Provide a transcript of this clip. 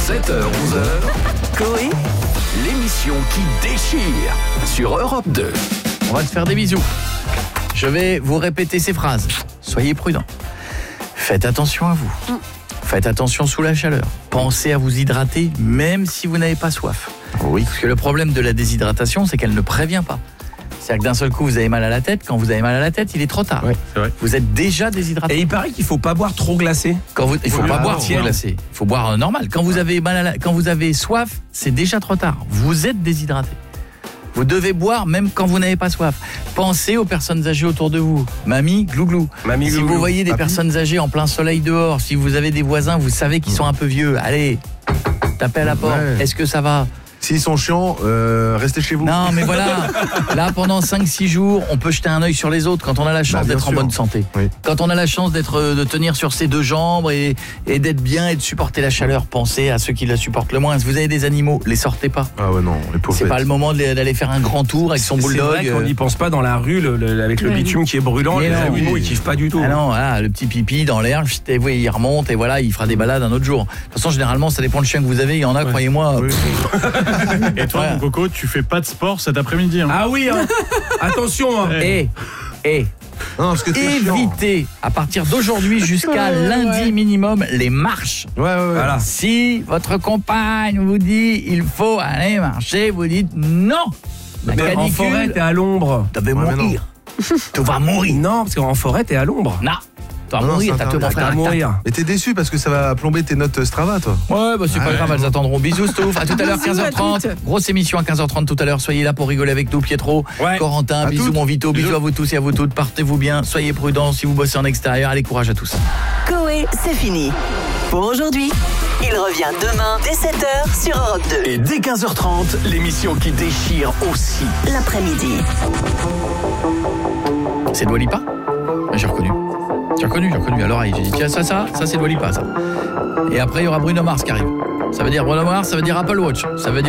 7h, 11h, Coé, l'émission qui déchire sur Europe 2. On va se faire des bisous. Je vais vous répéter ces phrases. Soyez prudents. Faites attention à vous. Faites attention sous la chaleur. Pensez à vous hydrater même si vous n'avez pas soif. Oui. Parce que le problème de la déshydratation, c'est qu'elle ne prévient pas. C'est-à-dire que d'un seul coup, vous avez mal à la tête. Quand vous avez mal à la tête, il est trop tard. Oui, c'est vrai. Vous êtes déjà déshydraté. Et il paraît qu'il faut pas boire trop glacé. Il faut pas boire trop glacé. Il faut boire normal. Quand vous avez quand vous avez soif, c'est déjà trop tard. Vous êtes déshydraté. Vous devez boire même quand vous n'avez pas soif. Pensez aux personnes âgées autour de vous. Mamie, glouglou. Mamie, si glouglou. vous voyez des Papy. personnes âgées en plein soleil dehors, si vous avez des voisins, vous savez qu'ils sont un peu vieux, allez, tapez à la porte. Ouais. Est-ce que ça va ? S'ils sont chiants, restez chez vous. Non, mais voilà. Là, pendant 5-6 jours, on peut jeter un œil sur les autres quand on a la chance Bah, bien d'être en sûr. bonne santé. Oui. Quand on a la chance de tenir sur ses deux jambes et d'être bien et de supporter la chaleur, pensez à ceux qui la supportent le moins. Si vous avez des animaux, les sortez pas. Ah ouais, non, les pauvres C'est pas le moment d'aller faire un grand tour avec son C'est bulldog. vrai qu'on n'y pense pas dans la rue avec le bitume qui est brûlant. Mais Les non, animaux, oui. ils kiffent pas du tout. Ah non, voilà, le petit pipi dans l'air, et vous, il remonte et voilà, il fera des balades un autre jour. De toute façon, généralement, ça dépend du chien que vous avez. Il y en a, croyez-moi. Oui. Et toi, Ouais. mon coco, tu fais pas de sport cet après-midi hein. Ah oui, hein. Attention. Hein. Et Non, parce que c'est chiant. évitez, à partir d'aujourd'hui jusqu'à lundi minimum, les marches. Ouais. Voilà. Si votre compagne vous dit il faut aller marcher, vous dites non. La Mais en forêt, canicule, t'es à l'ombre. tu vas Ouais, mais mourir. Tu vas mourir. Non, parce qu'en forêt, t'es à l'ombre. Non, tu vas Non, mourir, c'est t'as que mon interdit. frère. T'as à mourir. Et t'es déçu parce que ça va plomber tes notes Strava, toi. Ouais, bah c'est pas grave, elles attendront. Bisous, Stouff. À tout à l'heure, Bisous à 15h30. toutes. Grosse émission à 15h30 tout à l'heure. Soyez là pour rigoler avec nous, Pietro, Ouais. Corentin. À Bisous, toutes. mon Vito. Bisous à vous tous et à vous toutes. Partez-vous bien. Soyez prudents si vous bossez en extérieur. Allez, courage à tous. Coé, c'est fini. Pour aujourd'hui, il revient demain dès 7h sur Europe 2. Et dès 15h30, l'émission qui déchire aussi. L'après-midi. C'est Dua Lipa ? J'ai reconnu. J'ai reconnu à l'oreille. J'ai dit, tiens, ça c'est Dua Lipa, ça. Et après, il y aura Bruno Mars qui arrive. Ça veut dire Bruno Mars, ça veut dire Apple Watch. Ça veut dire